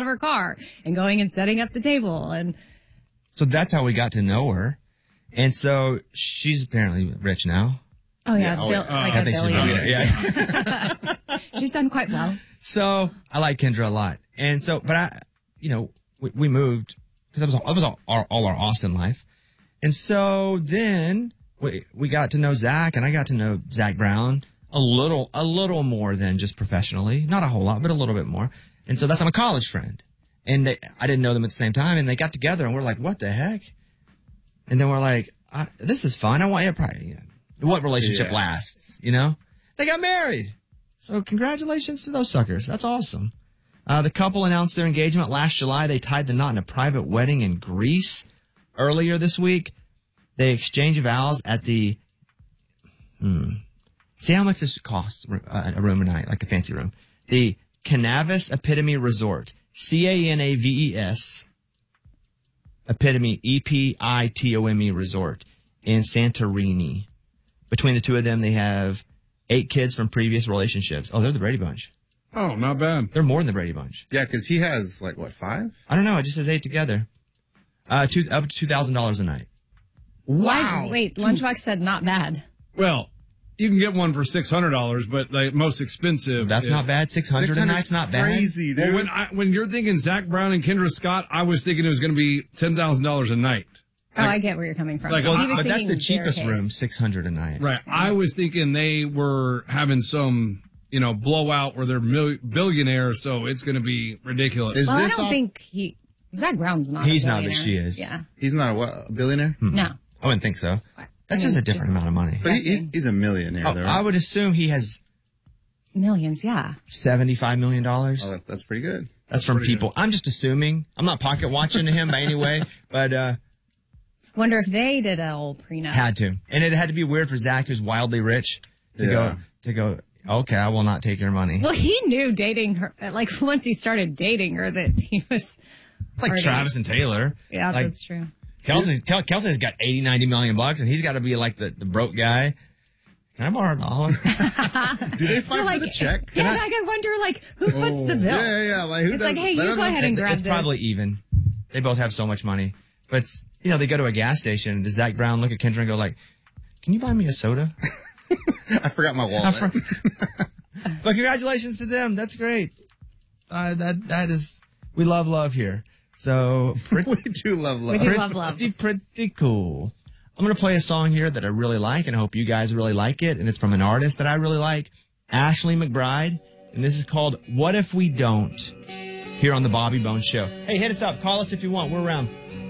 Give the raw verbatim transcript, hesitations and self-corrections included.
of her car and going and setting up the table. And so that's how we got to know her. And so she's apparently rich now. Oh, yeah. Yeah, oh, Bill, yeah. like I a think she's billion. really, yeah. She's done quite well. So I like Kendra a lot. And so, but I, you know, we, we moved because that was, all, that was all, our, all our Austin life. And so then we, we got to know Zach, and I got to know Zach Brown a little, a little more than just professionally. Not a whole lot, but a little bit more. And so that's, I'm a college friend. And they, I didn't know them at the same time, and they got together, and we're like, what the heck? And then we're like, I, this is fun. I want you to probably, yeah. What relationship Yeah. lasts, you know? They got married. So congratulations to those suckers. That's awesome. Uh, the couple announced their engagement last July. They tied the knot in a private wedding in Greece. Earlier this week, they exchanged vows at the, hmm, see how much this costs, uh, a room a night, like a fancy room. The Canavis Epitome Resort. C A N A V E S Epitome, E P I T O M E Resort in Santorini. Between the two of them, they have eight kids from previous relationships. Oh, they're the Brady Bunch. Oh, not bad. They're more than the Brady Bunch. Yeah, because he has, like, what, five? I don't know. It just says eight together. Uh, two, up to two thousand dollars a night. Wow. Wait, Lunchbox said not bad. Well, you can get one for six hundred dollars, but the most expensive. That's is, not bad. six hundred a night's not bad. Crazy, dude. Well, when, I, when you're thinking Zach Brown and Kendra Scott, I was thinking it was going to be ten thousand dollars a night. Oh, I get where you're coming from. Like, Well, well, he was But that's the thinking cheapest their case. room, six hundred a night. Right. I was thinking they were having some, you know, blowout where they're mil- billionaires, so it's going to be ridiculous. Is Well, I this don't all- think he. Zach Brown's not. He's a not, but billionaire. she is. Yeah. He's not a what, a billionaire? No. I wouldn't think so. That's I mean, just a different just- amount of money. But he, he, Guessing. he's a millionaire, Oh, though. I Right? would assume he has Millions, yeah. seventy-five million dollars. Oh, that's, that's pretty good. That's from pretty people. I'm just assuming. I'm not pocket watching him by any way, but uh Wonder if they did a old prenup. had to. And it had to be weird for Zach, who's wildly rich, to Yeah. go to go. Okay, I will not take your money. Well, he knew dating her. Like once he started dating her, that he was. It's like partying. Travis and Taylor. Yeah, like, that's true. Kelsey, Kel- Kelsey's got eighty, ninety million bucks, and he's got to be like the, the broke guy. Can I borrow a dollar? Do they fight So like, for the check? yeah, like, I wonder like who puts the bill. Yeah, yeah, yeah. Like, who It's does, like, hey, I you don't go know. ahead and grab it's this. probably even. They both have so much money. But, it's, you know, they go to a gas station, and does Zach Brown look at Kendra and go like, can you buy me a soda? I forgot my I wallet. for- But congratulations to them. That's great. Uh, that That is, we love love here. So, pretty, We do love love. We do love love. pretty, pretty cool. I'm going to play a song here that I really like, and I hope you guys really like it. And it's from an artist that I really like, Ashley McBride. And this is called What If We Don't, here on the Bobby Bones Show. Hey, hit us up. Call us if you want. We're around.